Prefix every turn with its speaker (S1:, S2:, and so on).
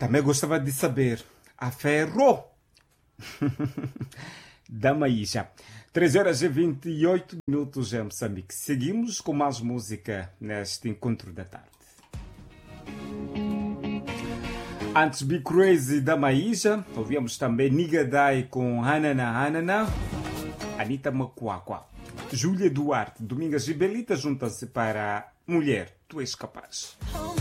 S1: Também gostava de saber. A ferro da Maísa. 3 horas e 28 minutos em Moçambique. Seguimos com mais música neste encontro da tarde. Antes Be Crazy da Maísa, ouvimos também Nigadai com Hanana Hanana, Anitta Macuacua, Júlia Duarte, Domingas e Belita juntam-se para Mulher, Tu És Capaz.